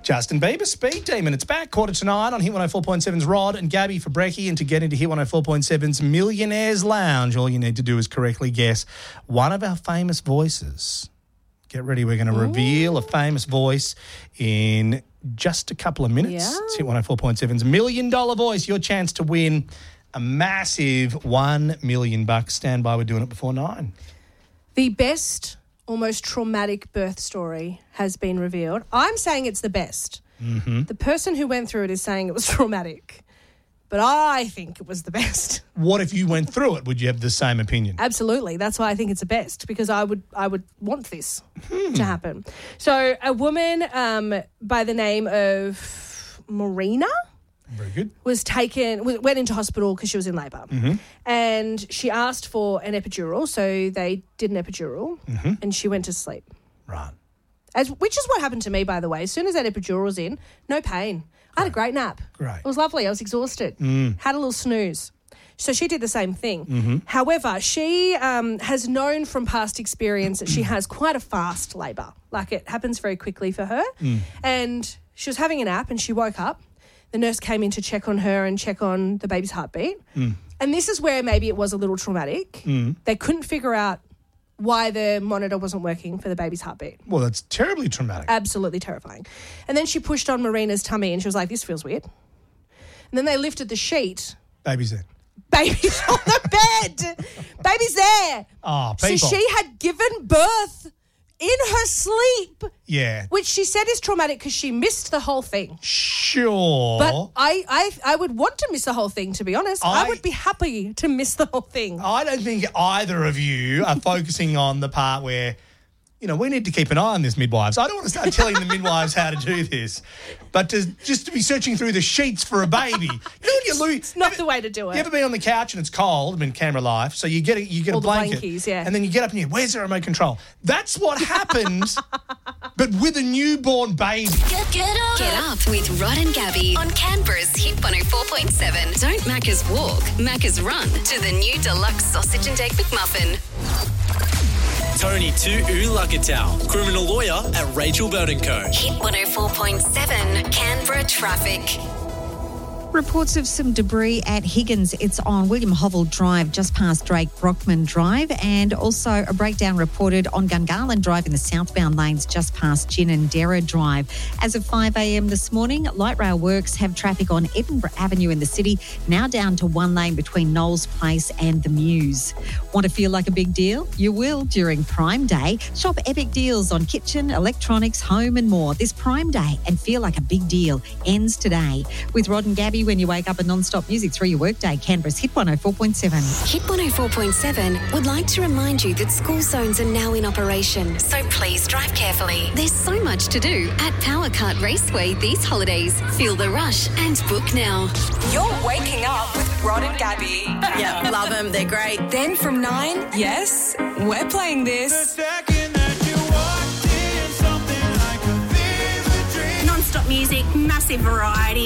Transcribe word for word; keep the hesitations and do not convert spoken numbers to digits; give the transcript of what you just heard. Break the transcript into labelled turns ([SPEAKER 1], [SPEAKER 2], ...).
[SPEAKER 1] Justin Bieber, Speed Demon. It's back, quarter to nine on Hit one oh four point seven's Rod and Gabby for Brekkie. And to get into Hit one oh four point seven's Millionaires Lounge, all you need to do is correctly guess one of our famous voices. Get ready, we're going to reveal a famous voice in just a couple of minutes.
[SPEAKER 2] Yeah.
[SPEAKER 1] It's Hit one oh four point seven's Million Dollar Voice, your chance to win a massive one million bucks. Stand by, we're doing it before nine.
[SPEAKER 2] The best, almost traumatic birth story has been revealed. I'm saying it's the best.
[SPEAKER 1] Mm-hmm.
[SPEAKER 2] The person who went through it is saying it was traumatic, but I think it was the best.
[SPEAKER 1] What if you went through it? Would you have the same opinion?
[SPEAKER 2] Absolutely. That's why I think it's the best, because I would I would want this to happen. So a woman um, by the name of Marina
[SPEAKER 1] Very good.
[SPEAKER 2] was taken, w- went into hospital because she was in labour.
[SPEAKER 1] Mm-hmm.
[SPEAKER 2] And she asked for an epidural, so they did an epidural
[SPEAKER 1] Mm-hmm.
[SPEAKER 2] and she went to sleep.
[SPEAKER 1] Right.
[SPEAKER 2] As, which is what happened to me, by the way. As soon as that epidural was in, no pain. I had a great nap.
[SPEAKER 1] Great.
[SPEAKER 2] It was lovely. I was exhausted.
[SPEAKER 1] Mm.
[SPEAKER 2] Had a little snooze. So she did the same thing.
[SPEAKER 1] Mm-hmm.
[SPEAKER 2] However, she um, has known from past experience that she has quite a fast labour. Like, it happens very quickly for her.
[SPEAKER 1] Mm.
[SPEAKER 2] And she was having a nap and she woke up. The nurse came in to check on her and check on the baby's heartbeat.
[SPEAKER 1] Mm.
[SPEAKER 2] And this is where maybe it was a little traumatic.
[SPEAKER 1] Mm.
[SPEAKER 2] They couldn't figure out why the monitor wasn't working for the baby's heartbeat.
[SPEAKER 1] Well, that's terribly traumatic.
[SPEAKER 2] Absolutely terrifying. And then she pushed on Marina's tummy and she was like, this feels weird. And then they lifted the sheet.
[SPEAKER 1] Baby's there.
[SPEAKER 2] Baby's on the bed. Baby's there.
[SPEAKER 1] Oh,
[SPEAKER 2] So
[SPEAKER 1] people.
[SPEAKER 2] she had given birth in her sleep,
[SPEAKER 1] Yeah.
[SPEAKER 2] which she said is traumatic because she missed the whole thing.
[SPEAKER 1] Sure.
[SPEAKER 2] But I, I, I would want to miss the whole thing, to be honest. I,
[SPEAKER 1] I-
[SPEAKER 2] would be happy to miss the whole thing.
[SPEAKER 1] I don't think either of you are focusing on the part where, you know, we need to keep an eye on this, midwives. I don't want to start telling the midwives how to do this, but to just to be searching through the sheets for a baby. You know when you lose,
[SPEAKER 2] It's not the way to do it.
[SPEAKER 1] You ever been on the couch and it's cold? I've been camera live, so you get a, you get
[SPEAKER 2] All
[SPEAKER 1] a
[SPEAKER 2] the
[SPEAKER 1] blanket,
[SPEAKER 2] blankies, yeah.
[SPEAKER 1] and then you get up and you, where's the remote control? That's what happens, but with a newborn baby.
[SPEAKER 3] Get, get up. Get up with Rod and Gabby on Canberra's Hit one oh four point seven. Don't Macca's walk, Macca's run to the new deluxe sausage and egg McMuffin.
[SPEAKER 4] Tony Tu Ulakatau, criminal lawyer at Rachel Bird and Co.
[SPEAKER 3] Hit one oh four point seven, Canberra traffic.
[SPEAKER 5] Reports of some debris at Higgins. It's on William Hovell Drive, just past Drake Brockman Drive, and also a breakdown reported on Gungahlin Drive in the southbound lanes, just past Ginninderra Drive. As of five a.m. this morning, light rail works have traffic on Edinburgh Avenue in the city, now down to one lane between Knowles Place and the Mews. Want to feel like a big deal? You will during Prime Day. Shop epic deals on kitchen, electronics, home and more this Prime Day and feel like a big deal. Ends today. With Rod and Gabby, when you wake up and non-stop music through your workday, Canberra's Hit one oh four point seven.
[SPEAKER 3] Hit one oh four point seven would like to remind you that school zones are now in operation, so please drive carefully. There's so much to do at Power Kart Raceway these holidays. Feel the rush and book now.
[SPEAKER 6] You're waking up with Rod and Gabby.
[SPEAKER 7] Yeah, love them. They're great.
[SPEAKER 6] Then from nine, yes, we're playing this.
[SPEAKER 7] Non-stop music, massive variety.